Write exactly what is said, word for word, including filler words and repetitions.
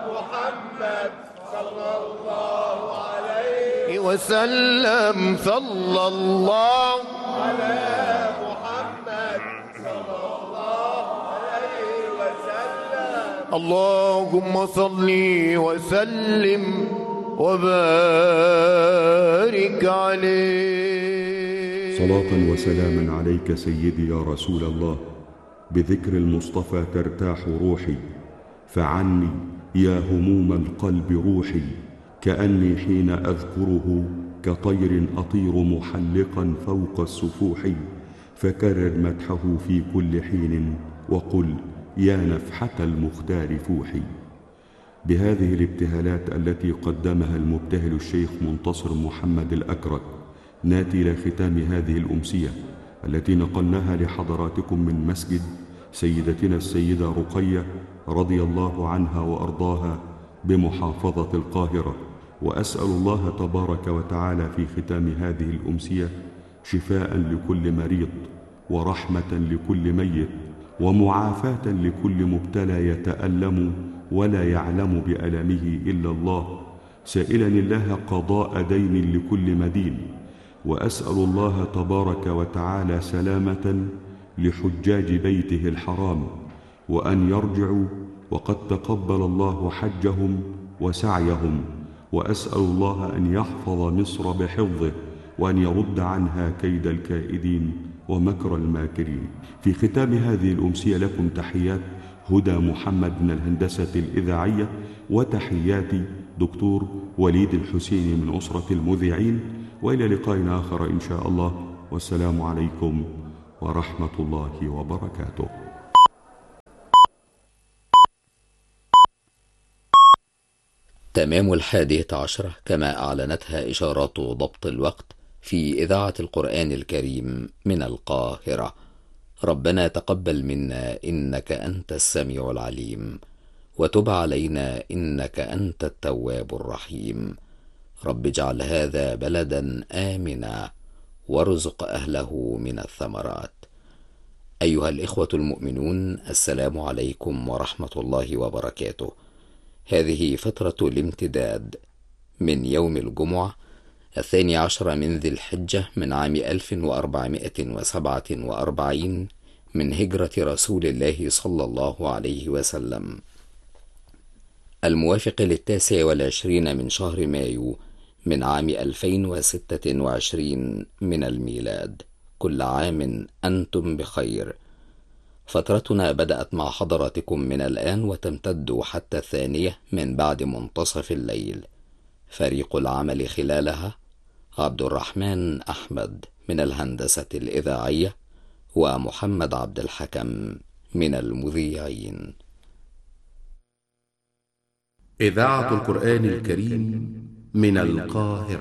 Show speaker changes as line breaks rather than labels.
محمد صلى الله عليه وسلم. صلى الله على محمد صلى الله عليه وسلم. اللهم صل وسلم وبارك عليه.
صلاة وسلاما عليك سيدي يا رسول الله، بذكر المصطفى ترتاح روحي، فعني يا هموم القلب روحي، كأني حين أذكره كطير أطير محلقا فوق السفوح، فكرر مدحه في كل حين وقل يا نفحة المختار فوحي. بهذه الابتهالات التي قدمها المبتهل الشيخ منتصر محمد الأكرك ناتي إلى ختام هذه الأمسية التي نقلناها لحضراتكم من مسجد سيدتنا السيدة رقية رضي الله عنها وأرضاها بمحافظة القاهرة. وأسأل الله تبارك وتعالى في ختام هذه الأمسية شفاء لكل مريض، ورحمة لكل ميت، ومعافاة لكل مبتلى يتألم ولا يعلم بألمه إلا الله، سائلا الله قضاء دين لكل مدين. وأسأل الله تبارك وتعالى سلامة لحجاج بيته الحرام، وأن يرجعوا وقد تقبل الله حجهم وسعيهم. وأسأل الله أن يحفظ مصر بحفظه، وأن يرد عنها كيد الكائدين ومكر الماكرين. في ختام هذه الأمسية لكم تحيات هدى محمد من الهندسة الإذاعية، وتحيات دكتور وليد الحسيني من أسرة المذيعين، وإلى لقاء آخر إن شاء الله، والسلام عليكم ورحمة الله وبركاته.
تمام الحادية عشرة كما أعلنتها إشارات ضبط الوقت في إذاعة القرآن الكريم من القاهرة. ربنا تقبل منا إنك أنت السميع العليم، وتب علينا إنك أنت التواب الرحيم. رب اجعل هذا بلدا آمنا وارزق أهله من الثمرات. أيها الإخوة المؤمنون، السلام عليكم ورحمة الله وبركاته. هذه فترة الامتداد من يوم الجمعة الثاني عشر من ذي الحجة من عام ألف وأربعمائة وسبعة وأربعين من هجرة رسول الله صلى الله عليه وسلم، الموافق للتاسع والعشرين من شهر مايو من عام ألفين وستة وعشرين من الميلاد. كل عام أنتم بخير. فترتنا بدأت مع حضراتكم من الآن وتمتد حتى الثانية من بعد منتصف الليل. فريق العمل خلالها عبد الرحمن أحمد من الهندسة الإذاعية، ومحمد عبد الحكم من المذيعين.
إذاعة القرآن الكريم من القاهرة.